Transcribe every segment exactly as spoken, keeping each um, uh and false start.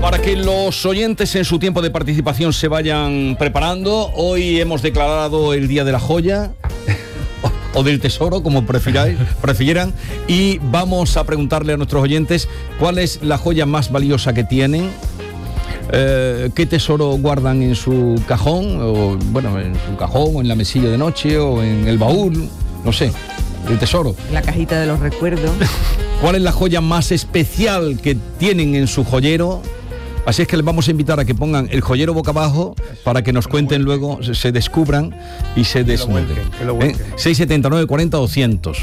Para que los oyentes en su tiempo de participación se vayan preparando, hoy hemos declarado el Día de la Joya o del Tesoro, como prefiráis, prefieran, y vamos a preguntarle a nuestros oyentes cuál es la joya más valiosa que tienen, eh, qué tesoro guardan en su cajón, o bueno, en su cajón, o en la mesilla de noche, o en el baúl, no sé, el tesoro. La cajita de los recuerdos. ¿Cuál es la joya más especial que tienen en su joyero? Así es que les vamos a invitar a que pongan el joyero boca abajo para que nos cuenten luego, se, se descubran y se desnuden. ¿Eh? seis setenta y nueve cuarenta doscientos.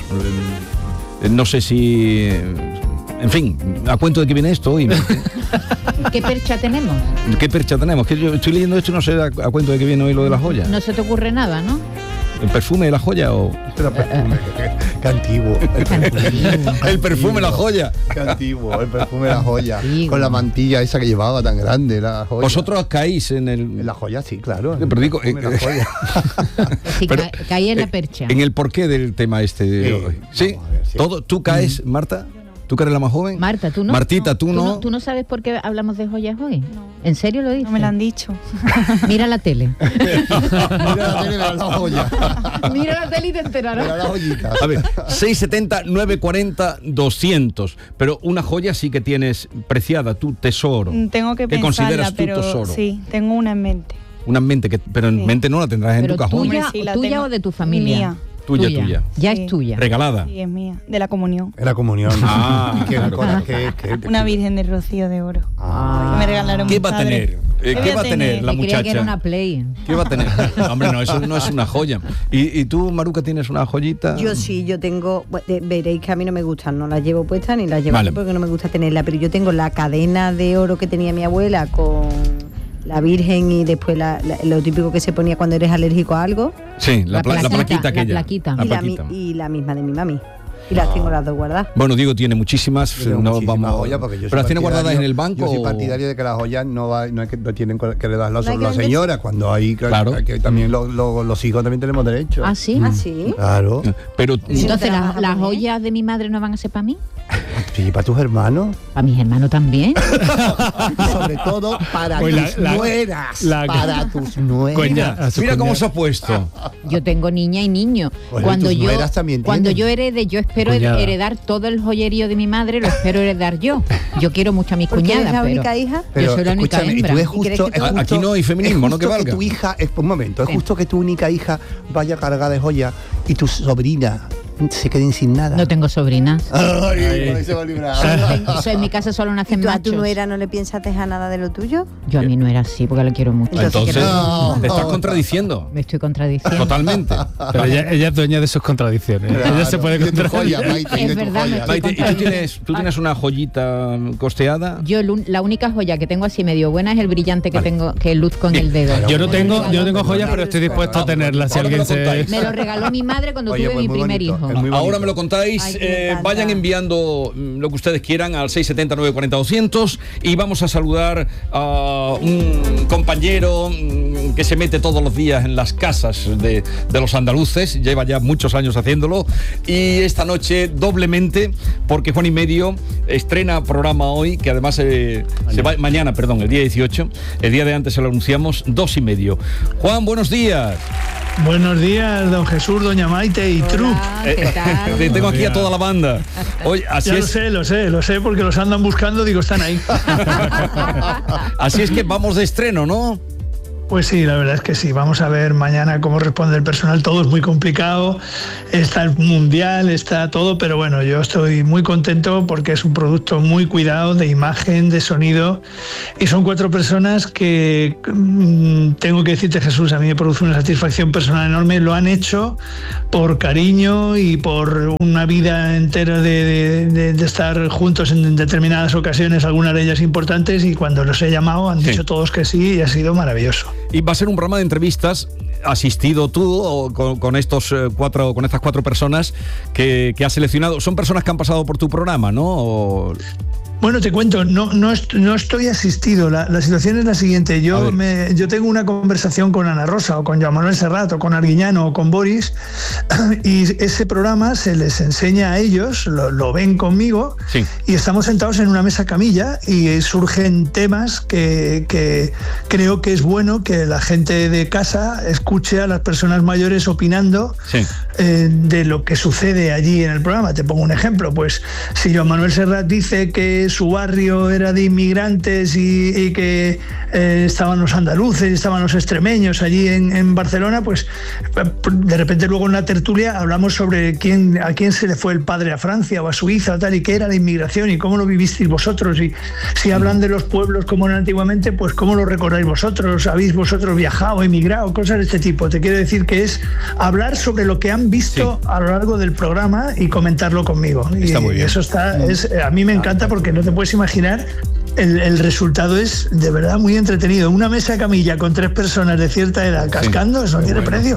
Eh, no sé si... En fin, ¿a cuento de qué viene esto hoy? ¿Qué percha tenemos? ¿Qué percha tenemos? Que yo estoy leyendo esto y no sé a, a cuento de qué viene hoy lo de la joya. No se te ocurre nada, ¿no? ¿El perfume de la joya o...? El perfume, qué, qué antiguo. El perfume, el perfume la joya. Qué antiguo, el perfume la joya. Sí, con la mantilla esa que llevaba tan grande, la joya. ¿Vosotros caéis en el...? En la joya, sí, claro. Pero digo... Eh, la joya. Sí, pero, ca caí en la percha. En el porqué del tema este de hoy. ¿Sí? Ver, sí. ¿Todo, ¿Tú caes, Marta? ¿Tú que eres la más joven? Marta, ¿tú no? Martita, ¿tú, ¿Tú no? no? ¿Tú no sabes por qué hablamos de joyas hoy? No. ¿En serio lo dices? No me lo han dicho. Mira la tele. Mira la tele, mira la joya. Mira la tele y te Mira enterarás. la joyita. A ver, seis setenta nueve cuarenta doscientos. Pero una joya sí que tienes preciada, tu tesoro. Tengo que ¿Qué pensarla, consideras tu pero tesoro? sí, tengo una en mente. Una en mente, que, pero en Sí. mente no la tendrás en Pero tu cajón. tuya, Hombre, sí, la tuya tengo. o de tu familia. Mía. Tuya, tuya. Ya Sí. es tuya. Regalada. Sí, es mía, de la comunión. Era comunión. Ah, qué, claro. cora- qué, qué, Una virgen de rocío de oro. Ah. Que me regalaron ¿Qué mis va a padres. tener? Eh, ¿Qué voy a va a tener la Me creía que era muchacha? una play. ¿Qué va a tener? No, hombre, no, eso no es una joya. ¿Y, y tú, Maruca, tienes una joyita? Yo sí, yo tengo, bueno, eh, veréis que a mí no me gustan, no las llevo puestas ni las llevo Vale. aquí porque no me gusta tenerla, pero yo tengo la cadena de oro que tenía mi abuela con la Virgen y después la- la- lo típico que se ponía cuando eres alérgico a algo, Sí, la, La pla- la plaquita, plaquita la aquella. plaquita. La y, la, mi- plaquita. y la misma de mi mami. Y las tengo las dos guardadas. Bueno, Diego tiene muchísimas. Yo tengo no muchísimas vamos. joyas porque yo soy ¿Pero las tiene guardadas partidario- en el banco? Yo soy o- partidario de que las joyas no, va, no es que no tienen que heredarlas ¿No hay solo las que señoras, cuando hay que, Claro. que también lo- lo- los hijos también tenemos derecho. ¿Ah, sí? ¿Ah, sí? Claro. Pero Sí. Entonces, ¿No te las ¿las, vas a las poner? joyas de mi madre no van a ser para mí? Sí, para tus hermanos. ¿Para mis hermanos también? Y sobre todo para Pues la- tus la- nueras. la- para tus nueras. Coña, a su mira cómo cuñada. se ha puesto. Yo tengo niña y niño. Pues, cuando tus yo nueras también cuando tienen. yo herede, yo espero Cuñada. heredar todo el joyerío de mi madre, lo espero heredar yo. Yo quiero mucho a mis Porque cuñadas, eres la pero única hija. Pero yo soy la única escúchame, y hembra. tú es ¿Y crees justo, que es tú- justo- Aquí no hay feminismo, es ¿no? Que justo valga. tu hija, es un momento, es Sí. justo que tu única hija vaya cargada de joyas y tu sobrina se queden sin nada. No tengo sobrinas. Ay, por ahí se va a librar. Tengo- so- en mi casa solo nacen ¿Tú a machos. tu nuera no le piensas dejar nada de lo tuyo? Yo a mi nuera sí, porque la quiero mucho. Entonces, no. te estás contradiciendo. Me estoy contradiciendo. Totalmente. Pero ella, ella es dueña de sus contradicciones. ella se puede Claro, y de tu contradecir. joya, Maite, y Es de tu verdad, me joya. estoy Maite, ¿y tú tienes, tú tienes una joyita costeada? Yo lu- la única joya que tengo así medio buena es el brillante que Vale. tengo, que luzco en el dedo. Yo no tengo, yo no tengo joyas, pero estoy dispuesto a tenerlas si Ahora me alguien lo se... contáis. Me lo regaló mi madre cuando Oye, tuve pues mi muy primer bonito, hijo. es muy Ahora bonito. me lo contáis, Ay, que me eh, encanta. vayan enviando mm, lo que ustedes quieran al seis setenta nueve cuarenta doscientos y vamos a saludar a un compañero mm, que se mete todos los días en las casas de, de los andaluces, lleva ya muchos años haciéndolo y esta noche doblemente porque Juan y Medio estrena programa hoy, que además eh, se va mañana, perdón, el día dieciocho, el día de antes se lo anunciamos, dos y medio. Juan, buenos días. Buenos días, don Jesús, doña Maite y Tru. Hola, ¿qué Eh, tal? te tengo aquí a toda la banda. Oye, así Ya lo es. sé, lo sé, lo sé, porque los andan buscando, digo, están ahí. Así es que vamos de estreno, ¿no? Pues sí, la verdad es que sí. Vamos a ver mañana cómo responde el personal. Todo es muy complicado. Está el mundial, está todo, pero bueno, yo estoy muy contento porque es un producto muy cuidado de imagen, de sonido. Y son cuatro personas que, mm, tengo que decirte, Jesús, a mí me produce una satisfacción personal enorme. Lo han hecho por cariño y por una vida entera de, de- de- de estar juntos en determinadas ocasiones, algunas de ellas importantes, y cuando los he llamado han Sí. dicho todos que sí y ha sido maravilloso. Y va a ser un programa de entrevistas asistido tú o con, con estos eh, cuatro, con estas cuatro personas que, que has seleccionado. Son personas que han pasado por tu programa, ¿no? O- Bueno, te cuento, no, no, est- no estoy asistido. La, la situación es la siguiente. Yo, me, yo tengo una conversación con Ana Rosa, o con Joan Manuel Serrat, o con Arguiñano, o con Boris, y ese programa se les enseña a ellos, lo, lo ven conmigo, Sí. y estamos sentados en una mesa camilla y surgen temas que, que creo que es bueno que la gente de casa escuche a las personas mayores opinando Sí. eh, de lo que sucede allí en el programa. Te pongo un ejemplo, pues si Joan Manuel Serrat dice que su barrio era de inmigrantes y, y que eh, estaban los andaluces, estaban los extremeños allí en, en Barcelona, pues de repente luego en la tertulia hablamos sobre quién, a quién se le fue el padre a Francia o a Suiza o tal, y qué era la inmigración y cómo lo vivisteis vosotros, y si hablan de los pueblos como eran antiguamente, pues cómo lo recordáis vosotros, habéis vosotros viajado, emigrado, cosas de este tipo. Te quiero decir que es hablar sobre lo que han visto Sí. a lo largo del programa y comentarlo conmigo. Está y muy bien. eso está, es, a mí me encanta porque no te puedes imaginar. El, el resultado es de verdad muy entretenido. Una mesa camilla con tres personas de cierta edad cascando, eso no tiene precio.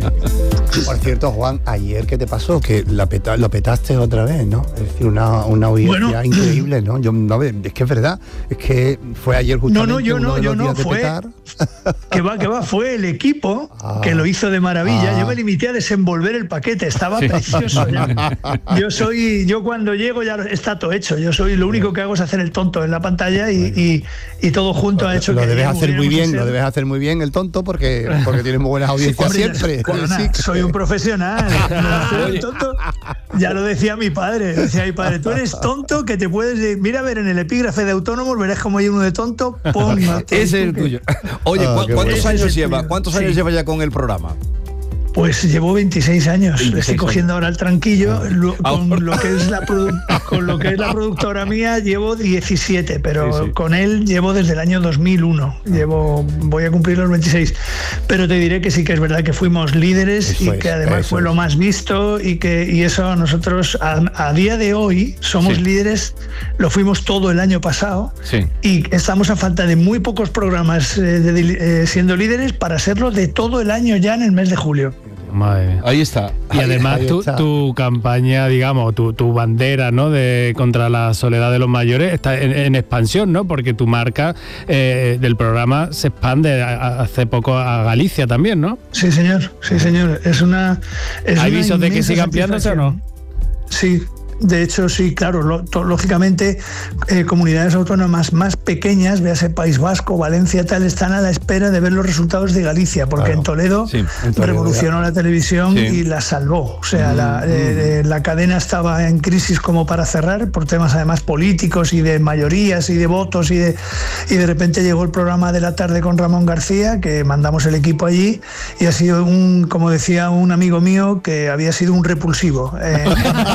Por cierto, Juan, ayer, ¿qué te pasó? Que la peta- lo petaste otra vez, ¿no? Es decir, una, una audiencia Bueno. increíble, ¿no? Yo, no, ve, es que es verdad, es que fue ayer justamente No, no, yo uno no, de yo los no, días de fue- petar. Que va, que va, fue el equipo Ah. que lo hizo de maravilla. Ah. Yo me limité a desenvolver el paquete, estaba Sí. precioso ya. Yo soy, yo cuando llego ya está todo hecho. Yo soy, lo único que hago es hacer el tonto en la pantalla y, y, y todo junto ha hecho Lo que debes ya hacer muy pudiéramos bien, ser- lo debes hacer muy bien el tonto porque, porque tienes muy buenas audiencias Hombre, ya- siempre. perdona, Sí. soy un profesional. No soy Oye. un tonto. Ya lo decía mi padre. Decía mi padre, tú eres tonto que te puedes. Mira, a ver, en el epígrafe de autónomos verás como hay uno de tonto. Pon, Ese es el tuyo. Oye, Ah, ¿cu- qué ¿cuántos bueno. Ese años es el lleva? tuyo. ¿Cuántos Sí. años lleva ya con el programa? Pues llevo veintiséis años. Le veintiséis estoy cogiendo ahora el tranquillo. Lo- con, Ahora. lo que es la produ- con lo que es la productora mía llevo diecisiete, pero Sí, sí. con él llevo desde el año dos mil uno. Llevo, voy a cumplir los veintiséis. Pero te diré que sí que es verdad que fuimos líderes Eso y es, que además eso fue es. lo más visto y que y eso a nosotros a, a día de hoy somos Sí. líderes. Lo fuimos todo el año pasado. Sí. Y estamos a falta de muy pocos programas eh, de- eh, siendo líderes para serlo de todo el año ya en el mes de julio. Madre mía. Ahí está. Y además ahí tu, está. tu campaña, digamos, tu, tu bandera, ¿no? De contra la soledad de los mayores está en, en expansión, ¿no? Porque tu marca eh, del programa se expande a- a- hace poco a Galicia también, ¿no? Sí, señor, sí, señor. Es una. Es ¿Hay una visos de que inmensa siga ampliándose o no? Sí. De hecho, sí, claro, lo- to- lógicamente eh, comunidades autónomas más pequeñas, véase País Vasco, Valencia, tal, están a la espera de ver los resultados de Galicia, porque Claro. en Toledo Sí, en Toledo, revolucionó la televisión Sí. y la salvó. O sea, la, eh, eh, la cadena estaba en crisis como para cerrar, por temas además políticos y de mayorías y de votos, y de, y de repente llegó el programa de la tarde con Ramón García, que mandamos el equipo allí, y ha sido un, como decía un amigo mío, que había sido un repulsivo. Eh,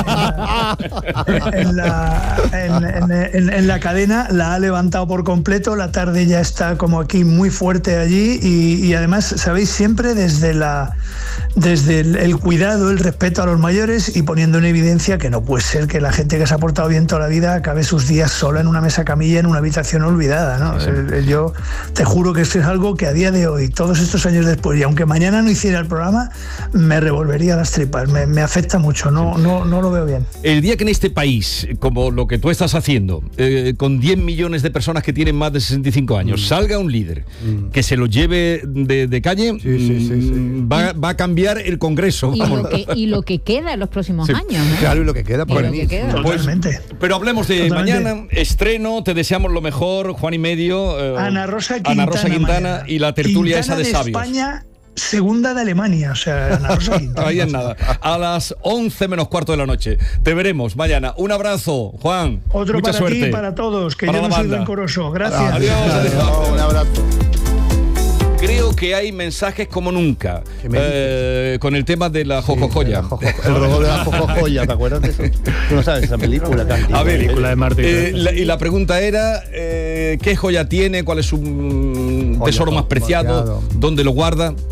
en la, en, en- en- en la cadena la ha levantado por completo, la tarde ya está como aquí muy fuerte allí y, y además, sabéis, siempre desde, la, desde el, el cuidado, el respeto a los mayores y poniendo en evidencia que no puede ser que la gente que se ha portado bien toda la vida acabe sus días sola en una mesa camilla en una habitación olvidada, ¿no? Eh, Yo te juro que esto es algo que a día de hoy, todos estos años después, y aunque mañana no hiciera el programa, me revolvería las tripas, me, me afecta mucho, no, no, no lo veo bien. El día que en este país, como lo que tú estás haciendo, eh, con diez millones de personas que tienen más de sesenta y cinco años, salga un líder que se lo lleve de, de calle, Sí, sí, sí, sí. mm, Va, va a cambiar el Congreso. Y Vamos. lo que, y lo que queda en los próximos Sí. años, ¿eh? Claro, y lo que queda por Y lo venir. que queda. Pues, Totalmente. pero hablemos de Totalmente. mañana, estreno, te deseamos lo mejor, Juan y medio. eh, Ana Rosa Quintana, Ana Rosa Quintana mañana. y la tertulia Quintana esa de, sabios. España, segunda de Alemania, o sea, Ana Rosa Quintana. Ahí es nada. A las once menos cuarto de la noche. Te veremos mañana. Un abrazo, Juan. Otro Mucha para suerte. ti y para todos, que Para yo la no soy banda. rencoroso. Gracias. Adiós, adiós. Adiós, un abrazo. Creo que hay mensajes como nunca ¿Qué me eh, con el tema de la jojojoya. Sí, el robot de la jojojoya, ¿te acuerdas de eso? Tú no sabes esa película tan antigua. A ver, Película de Martin eh, Scorsese. la- y la pregunta era, eh, ¿qué joya tiene? ¿Cuál es su mm, Joya tesoro más preciado? preciado. ¿Dónde lo guarda?